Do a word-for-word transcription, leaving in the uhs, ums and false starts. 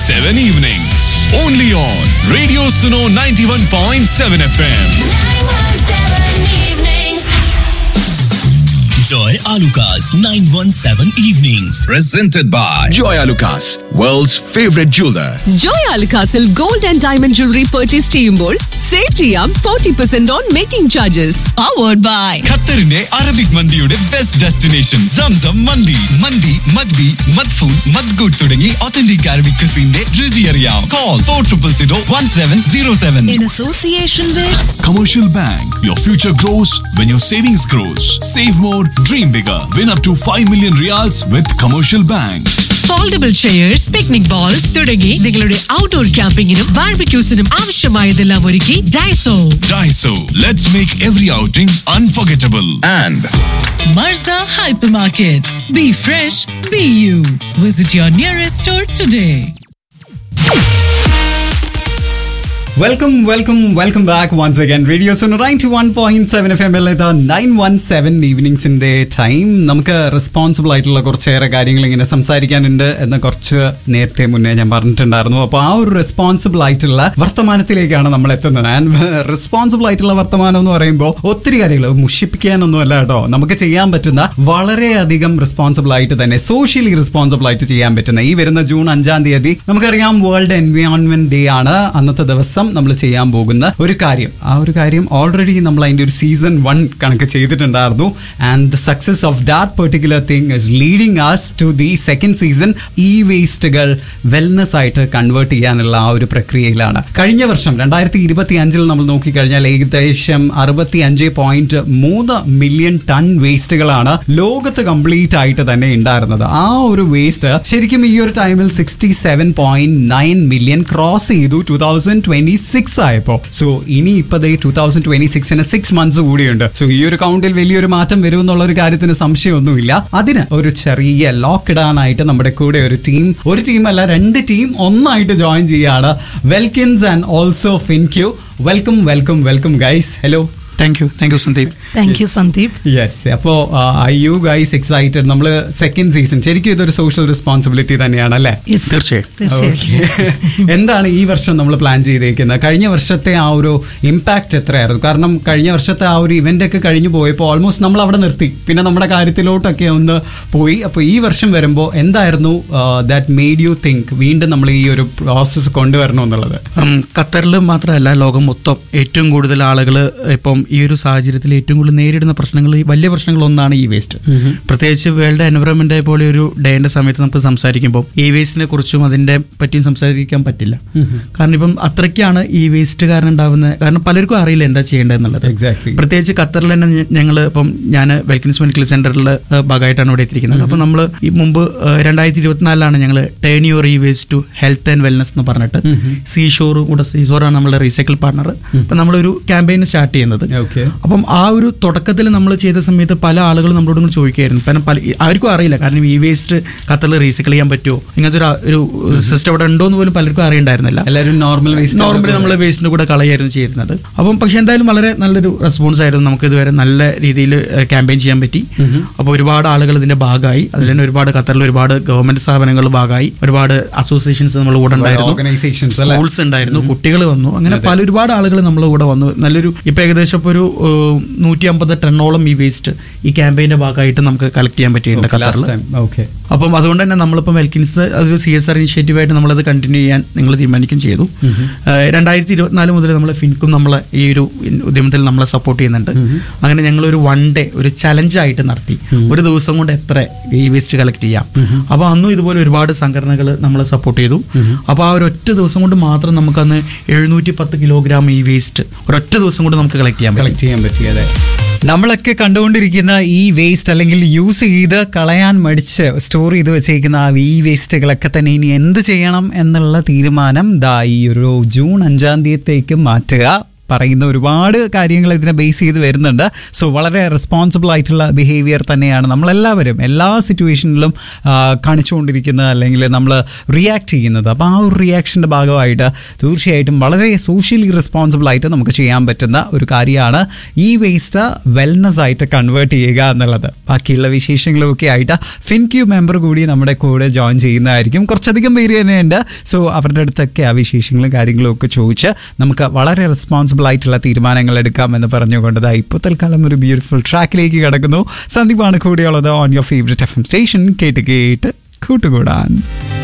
seven evenings. Only on Radio Suno ninety-one point seven F M. nine one seven evenings. Joy Alucas nine one seven evenings. Presented by Joy Alucas, world's favorite jeweler. Joy Alucasil gold and diamond jewelry purchase ചെയ്യുമ്പോൾ save ചെയ്യാം forty percent on making charges. Powered by ഖത്തറിന്റെ Arabic മന്തിയുടെ best destination Zamzam മന്തി. മന്തി മദ്ബി മദ്ഫൂൻ മദ്ഗുഡ് തുടങ്ങി authentic Arabic ക്രിസിന്റെ രുചി അറിയാം. Call four triple zero one seven zero seven. in association with Commercial Bank. Your future grows when your savings grows. Save more, dream bigger. Win up to five million riyals with Commercial Bank. Foldable chairs, picnic balls തുടങ്ങി നിങ്ങളുടെ outdoor ക്യാമ്പിങ്ങിനും ബാർബിക്യൂസിനും ആവശ്യമായതെല്ലാം ഒരുക്കി Daiso. Daiso. Let's make every outing unforgettable. And Marza Hypermarket. Be fresh, be you. Visit your nearest store today. Welcome welcome welcome back once again. Radio Suno ninety-one point seven F എമ്മിൽ ഇത് nine one seven ഈവനിങ്സിന്റെ time. നമുക്ക് responsible ആയിട്ടുള്ള കുറച്ചേറെ കാര്യങ്ങൾ ഇങ്ങനെ സംസാരിക്കാനുണ്ട് എന്ന് കുറച്ച് നേരത്തെ മുന്നേ ഞാൻ പറഞ്ഞിട്ടുണ്ടായിരുന്നു. അപ്പോൾ ആ ഒരു റെസ്പോൺസിബിൾ ആയിട്ടുള്ള വർത്തമാനത്തിലേക്കാണ് നമ്മൾ എത്തുന്നത്. ആൻഡ് റെസ്പോൺസിബിൾ ആയിട്ടുള്ള വർത്തമാനം എന്ന് പറയുമ്പോൾ ഒത്തിരി കാര്യങ്ങൾ മുഷിപ്പിക്കാനൊന്നും അല്ല കേട്ടോ. നമുക്ക് ചെയ്യാൻ പറ്റുന്ന വളരെയധികം റെസ്പോൺസിബിൾ ആയിട്ട് തന്നെ സോഷ്യലി റെസ്പോൺസിബിൾ ആയിട്ട് ചെയ്യാൻ പറ്റുന്ന ഈ വരുന്ന ജൂൺ അഞ്ചാം തീയതി നമുക്കറിയാം വേൾഡ് എൻവയോൺമെന്റ് ഡേ ആണ്. അന്നത്തെ ദിവസം നമ്മൾ ചെയ്യാൻ പോകുന്ന ഒരു കാര്യം, ആ ഒരു കാര്യം ഓൾറെഡി നമ്മൾ അതിന്റെ ഒരു സീസൺ വൺ കണക്ക് ചെയ്തിട്ടുണ്ടായിരുന്നു. And the success of that particular thing is leading us to the second season. ഈ വേസ്റ്റുകൾ വെൽനെസ് ആയിട്ട് കൺവേർട്ട് ചെയ്യാനുള്ള ആ ഒരു പ്രക്രിയയിലാണ്. കഴിഞ്ഞ വർഷം രണ്ടായിരത്തി ഇരുപത്തി അഞ്ചിൽ നമ്മൾ നോക്കിക്കഴിഞ്ഞാൽ ഏകദേശം അറുപത്തി അഞ്ച് പോയിന്റ് മൂന്ന് മില്യൺ ടൺ വേസ്റ്റുകളാണ് ലോകത്ത് കംപ്ലീറ്റ് ആയിട്ട് തന്നെ ഉണ്ടായിരുന്നത്. ആ ഒരു വേസ്റ്റ് ശരിക്കും ഈ ഒരു ടൈമിൽ sixty seven point nine million cross ചെയ്തു ടൂ തൗസൻഡ് ട്വന്റി സിക്സ് ആയപ്പോ. സോ ഇനി ഇപ്പൊ two thousand twenty സിക്സിന് six months കൂടിയുണ്ട്. സോ ഈ ഒരു കൗണ്ടിൽ വലിയൊരു മാറ്റം വരും എന്നുള്ള ഒരു കാര്യത്തിന് സംശയമൊന്നുമില്ല. അതിന് ഒരു ചെറിയ ലോക്ക് ഇടാനായിട്ട് നമ്മുടെ കൂടെ ഒരു ടീം, ഒരു ടീം അല്ല രണ്ട് ടീം ഒന്നായിട്ട് ജോയിൻ ചെയ്യാണ്. Welkins and also ഫിൻക്യൂ. Welcome welcome welcome guys. Hello. Thank you thank you Sandeep. Thank you Sandeep. Yes. അപ്പോൾ ഐ യു ഗൈസ് എക്സൈറ്റഡ്? നമ്മൾ സെക്കൻഡ് സീസൺ ശരിക്കും ഇതൊരു സോഷ്യൽ റെസ്പോൺസിബിലിറ്റി തന്നെയാണ് അല്ലേ? തീർച്ചയായും. എന്താണ് ഈ വർഷം നമ്മൾ പ്ലാൻ ചെയ്തേക്കുന്നത്? കഴിഞ്ഞ വർഷത്തെ ആ ഒരു ഇമ്പാക്ട് എത്രയായിരുന്നു? കാരണം കഴിഞ്ഞ വർഷത്തെ ആ ഒരു ഇവന്റ് ഒക്കെ കഴിഞ്ഞു പോയപ്പോൾ ഓൾമോസ്റ്റ് നമ്മൾ അവിടെ നിർത്തി, പിന്നെ നമ്മുടെ കാര്യത്തിലോട്ടൊക്കെ ഒന്ന് പോയി. അപ്പോൾ ഈ വർഷം വരുമ്പോൾ എന്തായിരുന്നു ദാറ്റ് മെയ്ഡ് യു തിങ്ക് വീണ്ടും നമ്മൾ ഈ ഒരു പ്രോസസ്സ് കൊണ്ടുവരണമെന്നുള്ളത്? ഖത്തറിൽ മാത്രമല്ല ലോകം മൊത്തം ഏറ്റവും കൂടുതൽ ആളുകൾ ഇപ്പം ഈ ഒരു സാഹചര്യത്തിൽ ഏറ്റവും കൂടുതൽ നേരിടുന്ന പ്രശ്നങ്ങൾ, വലിയ പ്രശ്നങ്ങളൊന്നാണ് ഈ വേസ്റ്റ്. പ്രത്യേകിച്ച് വേൾഡ് എൻവയോൺമെന്റ് ഡേ പോലെ ഒരു ഡേന്റെ സമയത്ത് നമുക്ക് സംസാരിക്കുമ്പോൾ ഈ വേസ്റ്റിനെ കുറിച്ചും അതിന്റെ പറ്റിയും സംസാരിക്കാൻ പറ്റില്ല. കാരണം ഇപ്പം അത്രയ്ക്കാണ് ഈ വേസ്റ്റ് കാരണം ഉണ്ടാവുന്നത്. കാരണം പലർക്കും അറിയില്ല എന്താ ചെയ്യേണ്ടതെന്നുള്ളത്. പ്രത്യേകിച്ച് ഖത്തറിൽ തന്നെ ഞങ്ങൾ ഇപ്പം ഞാൻ വെൽക്കിൻസ് മെഡിക്കൽ സെന്ററിൽ ഭാഗമായിട്ടാണ് ഇവിടെ എത്തിയിരിക്കുന്നത്. അപ്പം നമ്മൾ ഈ മുമ്പ് രണ്ടായിരത്തി ഇരുപത്തിനാലിലാണ് ഞങ്ങൾ ടേൺ യുവർ ഈ waste to health and wellness എന്ന് പറഞ്ഞിട്ട് സീഷോറും കൂടെ, സീഷോറാണ് നമ്മുടെ റീസൈക്കിൾ പാർട്ണർ. അപ്പം നമ്മളൊരു ക്യാമ്പയിൻ സ്റ്റാർട്ട് ചെയ്യുന്നത്. അപ്പം ആ ഒരു തുടക്കത്തിൽ നമ്മൾ ചെയ്ത സമയത്ത് പല ആളുകളും നമ്മളോട് കൂടി ചോദിക്കുകയായിരുന്നു. കാരണം പല ആർക്കും അറിയില്ല, കാരണം ഈ വേസ്റ്റ് ഖത്തറിൽ റീസൈക്കിൾ ചെയ്യാൻ പറ്റുമോ, ഇങ്ങനത്തെ ഒരു സിസ്റ്റം അവിടെ ഉണ്ടോ എന്ന് പോലും പലർക്കും അറിയണ്ടായിരുന്നില്ല. എല്ലാവരും നോർമൽ വേസ്റ്റ് നോർമലി നമ്മൾ വേസ്റ്റിന്റെ കൂടെ കളയായിരുന്നു ചെയ്യുന്നത്. അപ്പം പക്ഷെ എന്തായാലും വളരെ നല്ലൊരു റെസ്പോൺസ് ആയിരുന്നു. നമുക്ക് ഇതുവരെ നല്ല രീതിയിൽ ക്യാമ്പയിൻ ചെയ്യാൻ പറ്റി. അപ്പോൾ ഒരുപാട് ആളുകൾ ഇതിന്റെ ഭാഗമായി. അതിൽ തന്നെ ഒരുപാട് ഖത്തറിൽ ഒരുപാട് ഗവൺമെന്റ് സ്ഥാപനങ്ങൾ ഭാഗമായി, ഒരുപാട് അസോസിയേഷൻസ് നമ്മൾ കൂടെ ഉണ്ടായിരുന്നു, സ്കൂൾസ് ഉണ്ടായിരുന്നു, കുട്ടികൾ വന്നു, അങ്ങനെ പല ഒരുപാട് ആളുകൾ നമ്മൾ കൂടെ വന്നു. നല്ലൊരു ഇപ്പൊ ഏകദേശം ഇപ്പോൾ ഒരു നൂറ്റി അമ്പത് ടണ്ണോളം ഈ വേസ്റ്റ് ഈ ക്യാമ്പയിന്റെ ഭാഗമായിട്ട് നമുക്ക് കളക്ട് ചെയ്യാൻ പറ്റിയിട്ടുണ്ട് ഖത്തറിൽ. അപ്പം അതുകൊണ്ട് തന്നെ നമ്മളിപ്പോൾ വെൽക്കിൻസ് അതൊരു സി എസ് ആർ ഇനിഷ്യേറ്റീവായിട്ട് നമ്മളത് കണ്ടിന്യൂ ചെയ്യാൻ നിങ്ങൾ തീരുമാനിക്കുകയും ചെയ്തു. രണ്ടായിരത്തി ഇരുപത്തിനാല് മുതൽ നമ്മൾ ഫിൻക്കും നമ്മളെ ഈ ഒരു ഉദ്യമത്തിൽ നമ്മളെ സപ്പോർട്ട് ചെയ്യുന്നുണ്ട്. അങ്ങനെ ഞങ്ങളൊരു വൺ ഡേ ഒരു ചലഞ്ചായിട്ട് നടത്തി, ഒരു ദിവസം കൊണ്ട് എത്ര ഈ വേസ്റ്റ് കളക്ട് ചെയ്യാം. അപ്പോൾ അന്നും ഇതുപോലെ ഒരുപാട് സംഘടനകൾ നമ്മളെ സപ്പോർട്ട് ചെയ്തു. അപ്പോൾ ആ ഒരു ഒറ്റ ദിവസം കൊണ്ട് മാത്രം നമുക്കന്ന് എഴുന്നൂറ്റി പത്ത് കിലോഗ്രാം ഈ വേസ്റ്റ് ഒരൊറ്റ ദിവസം കൊണ്ട് നമുക്ക് കളക്ട് ചെയ്യാൻ കളക്ട് ചെയ്യാൻ പറ്റിയത്. നമ്മളൊക്കെ കണ്ടുകൊണ്ടിരിക്കുന്ന ഈ വേസ്റ്റ് അല്ലെങ്കിൽ യൂസ് ചെയ്ത് കളയാൻ മടിച്ച് സ്റ്റോർ ചെയ്ത് വെച്ചേക്കുന്ന ആ ഈ വേസ്റ്റുകളൊക്കെ തന്നെ ഇനി എന്ത് ചെയ്യണം എന്നുള്ള തീരുമാനം ദാ ഈ ഒരു ജൂൺ അഞ്ചാം തീയതിക്ക് മാറ്റുക. പറയുന്ന ഒരുപാട് കാര്യങ്ങൾ ഇതിനെ ബേസ് ചെയ്ത് വരുന്നുണ്ട്. സോ വളരെ റെസ്പോൺസിബിൾ ആയിട്ടുള്ള ബിഹേവിയർ തന്നെയാണ് നമ്മളെല്ലാവരും എല്ലാ സിറ്റുവേഷനിലും കാണിച്ചുകൊണ്ടിരിക്കുന്നത്, അല്ലെങ്കിൽ നമ്മൾ റിയാക്ട് ചെയ്യുന്നത്. അപ്പോൾ ആ ഒരു റിയാക്ഷൻ്റെ ഭാഗമായിട്ട് തീർച്ചയായിട്ടും വളരെ സോഷ്യലി റെസ്പോൺസിബിൾ ആയിട്ട് നമുക്ക് ചെയ്യാൻ പറ്റുന്ന ഒരു കാര്യമാണ് ഈ വേസ്റ്റ് വെൽനസ് ആയിട്ട് കൺവേർട്ട് ചെയ്യുക എന്നുള്ളത്. ബാക്കിയുള്ള വിശേഷങ്ങളൊക്കെ ആയിട്ട് ഫിൻക്യൂ മെമ്പർ കൂടി നമ്മുടെ കൂടെ ജോയിൻ ചെയ്യുന്നതായിരിക്കും. കുറച്ചധികം പേര് തന്നെയുണ്ട്. സോ അവരുടെ അടുത്തൊക്കെ ആ വിശേഷങ്ങളും കാര്യങ്ങളും ഒക്കെ ചോദിച്ച് നമുക്ക് വളരെ റെസ്പോൺസിബിൾ ആയിട്ടുള്ള തീരുമാനങ്ങൾ എടുക്കാമെന്ന് പറഞ്ഞുകൊണ്ട് ഇപ്പോൾ തൽക്കാലം ഒരു ബ്യൂട്ടിഫുൾ ട്രാക്കിലേക്ക് കിടക്കുന്നു. സന്ദീപാണ് കൂടെയുള്ളത് on your favourite F M station. കേട്ട് കേട്ട് കൂട്ടുകൂടാൻ.